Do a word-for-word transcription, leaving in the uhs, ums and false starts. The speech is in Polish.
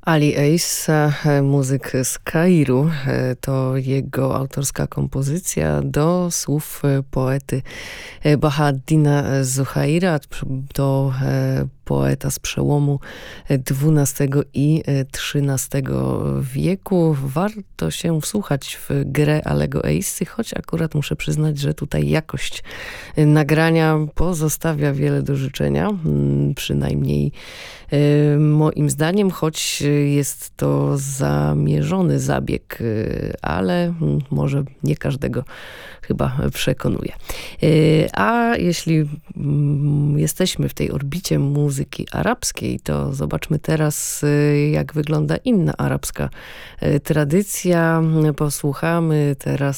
Ali Essa, muzyk z Kairu, to jego autorska kompozycja do słów poety Bahauddina Zuhaira. To poeta z przełomu dwunastego i trzynastego wieku. Warto się wsłuchać w grę Alego Essy, choć akurat muszę przyznać, że tutaj jakość nagrania pozostawia wiele do życzenia. Przynajmniej moim zdaniem, choć jest to zamierzony zabieg, ale może nie każdego chyba przekonuje. A jeśli jesteśmy w tej orbicie muzyki arabskiej, to zobaczmy teraz, jak wygląda inna arabska tradycja. Posłuchamy teraz